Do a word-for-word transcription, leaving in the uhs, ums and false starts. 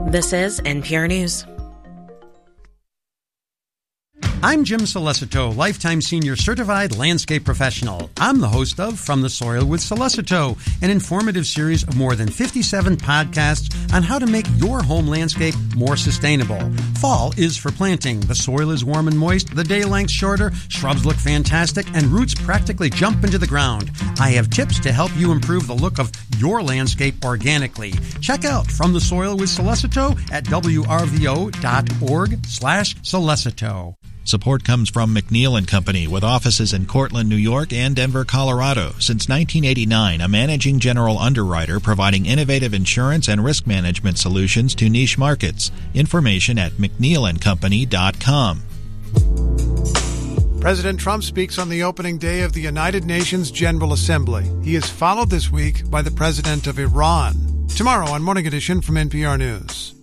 This is N P R News. I'm Jim Solicito, Lifetime Senior Certified Landscape Professional. I'm the host of From the Soil with Solicito, an informative series of more than fifty-seven podcasts on how to make your home landscape more sustainable. Fall is for planting. The soil is warm and moist, the day length's shorter, shrubs look fantastic, and roots practically jump into the ground. I have tips to help you improve the look of your landscape organically. Check out From the Soil with Solicito at w r v o dot org slash Solicito. Support comes from McNeil and Company, with offices in Cortland, New York and Denver, Colorado. Since nineteen eighty-nine, a managing general underwriter providing innovative insurance and risk management solutions to niche markets. Information at mcneil and company dot com. President Trump speaks on the opening day of the United Nations General Assembly. He is followed this week by the president of Iran. Tomorrow on Morning Edition from N P R News.